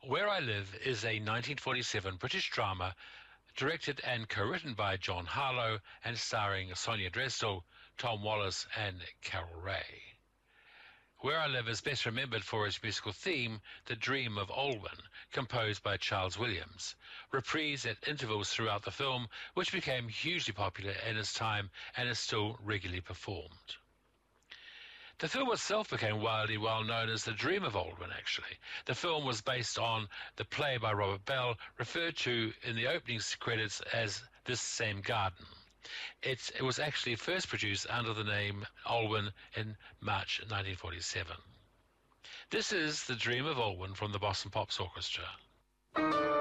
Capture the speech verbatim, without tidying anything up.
Where I Live is a nineteen forty-seven British drama directed and co-written by John Harlow and starring Sonia Dresdel, Tom Wallace and Carol Ray. Where I Live is best remembered for its musical theme, The Dream of Olwen, composed by Charles Williams, reprised at intervals throughout the film, which became hugely popular in its time and is still regularly performed. The film itself became widely well known as The Dream of Olwen, actually. The film was based on the play by Robert Bell, referred to in the opening credits as This Same Garden. It, it was actually first produced under the name Olwen in March nineteen forty-seven. This is The Dream of Olwen from the Boston Pops Orchestra.